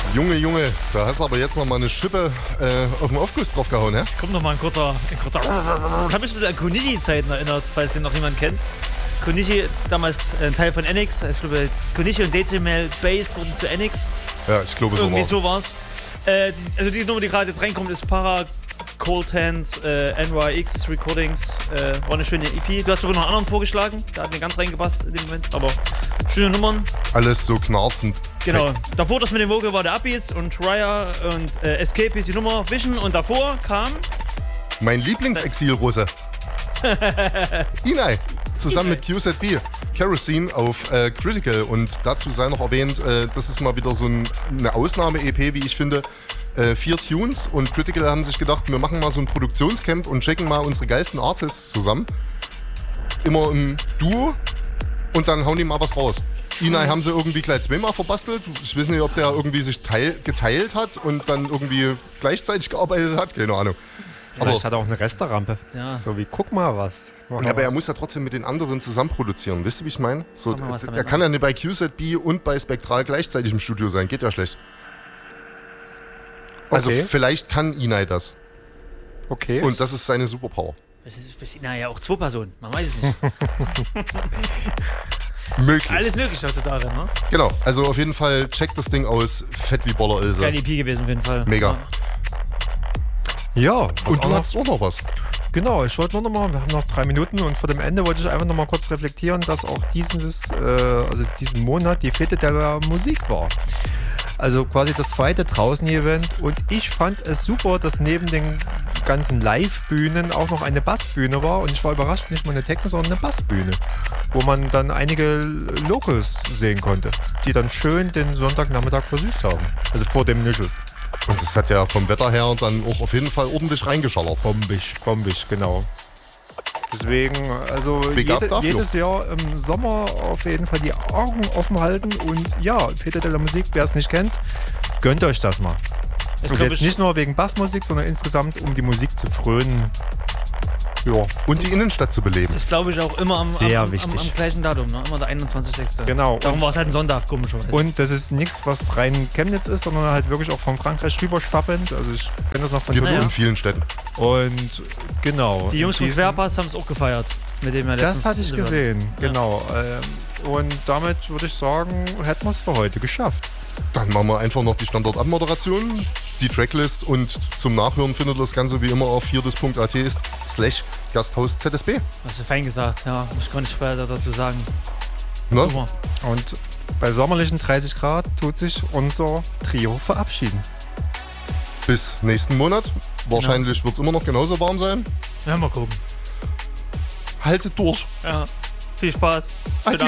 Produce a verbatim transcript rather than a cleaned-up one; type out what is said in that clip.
Junge, Junge, da hast du aber jetzt noch mal eine Schippe äh, auf den Aufguss drauf gehauen, hä? Es kommt noch mal ein kurzer... Ein kurzer ich habe mich ein bisschen an Konichi-Zeiten erinnert, falls den noch jemand kennt. Konichi, damals ein Teil von Enix. Ich glaube, Konichi und Decimal Bass wurden zu Enix. Ja, ich glaube, so Irgendwie war's. so war's. Äh, die, also die Nummer, die gerade jetzt reinkommt, ist Para Cold Hands, äh, N Y X Recordings. Äh, war eine schöne E P. Du hast sogar noch einen anderen vorgeschlagen. Da hat mir ganz reingepasst in dem Moment. Aber schöne Nummern. Alles so knarzend. Genau. Davor das mit dem Vocal war der Upbeats und Raya und äh, Escape ist die Nummer, Vision. Und davor kam... Mein Lieblingsexil-Russe. Inai. Zusammen mit Q Z B. Kerosene auf äh, Critical. Und dazu sei noch erwähnt, äh, das ist mal wieder so ein, eine Ausnahme-E P, wie ich finde. Äh, vier Tunes und Critical haben sich gedacht, wir machen mal so ein Produktionscamp und checken mal unsere geilsten Artists zusammen. Immer im Duo und dann hauen die mal was raus. Inai haben sie irgendwie gleich zweimal verbastelt. Ich weiß nicht, ob der irgendwie sich teil, geteilt hat und dann irgendwie gleichzeitig gearbeitet hat. Keine Ahnung. Aber ich hatte auch eine Resterampe. Ja. So wie, guck mal was. Ja, aber er muss ja trotzdem mit den anderen zusammen produzieren. Wisst ihr, wie ich meine? So, Mal, was er damit kann ja nicht bei Q Z B und bei Spectral gleichzeitig im Studio sein. Geht ja schlecht. Also Okay. vielleicht kann Inai das. Okay. Und das ist seine Superpower. Das ist, das ist naja, auch zwei Personen. Man weiß es nicht. Möglich. Alles möglich heutzutage, ne? Genau. Also auf jeden Fall checkt das Ding aus. Fett wie Boller Ilse. Geile E P gewesen auf jeden Fall. Mega. ja. was Und auch du noch- hast auch noch was. Genau, ich wollte nur noch mal, wir haben noch drei Minuten und vor dem Ende wollte ich einfach noch mal kurz reflektieren, dass auch dieses, äh, also diesen Monat die Fete der Musik war. Also quasi das zweite Draußen-Event und ich fand es super, dass neben den ganzen Live-Bühnen auch noch eine Bassbühne war und ich war überrascht, nicht mal eine Techno, sondern eine Bassbühne, wo man dann einige Locals sehen konnte, die dann schön den Sonntagnachmittag versüßt haben, also vor dem Nischel. Und das hat ja vom Wetter her dann auch auf jeden Fall ordentlich reingeschallert. Bombig, bombig, genau. Deswegen, also Big up jede, dafür. jedes Jahr im Sommer auf jeden Fall die Augen offen halten und ja, Fete de la Musik, wer es nicht kennt, gönnt euch das mal. Ich Und glaub, jetzt ich- nicht nur wegen Bassmusik, sondern insgesamt, um die Musik zu frönen. Ja, Und die Innenstadt zu beleben. ist, glaube ich, auch immer am, am, Sehr am, wichtig. am, am gleichen Datum, ne? Immer der einundzwanzigster sechste Genau. Darum war es halt ein Sonntag, komischerweise. und das ist nichts, was rein Chemnitz ist, sondern halt wirklich auch von Frankreich rüberschwappend. Also ich kenne das noch von Gibt es Ja. in vielen Städten. Und genau. die Jungs von diesen- Querpass haben es auch gefeiert. Mit dem wir letztens Das hatte ich sind wir- gesehen, genau. Ähm, Und damit würde ich sagen, hätten wir es für heute geschafft. Dann machen wir einfach noch die Standard-Abmoderation, die Tracklist und zum Nachhören findet ihr das Ganze wie immer auf viertes.at slash Gasthaus Z S B. Hast du fein gesagt, ja. Muss ich gar nicht weiter dazu sagen. Ne? Super. Und bei sommerlichen dreißig Grad tut sich unser Trio verabschieden. Bis nächsten Monat. Wahrscheinlich wird es immer noch genauso warm sein. Ja, mal gucken. Haltet durch. Ja. Viel Spaß. Schönen Adieu.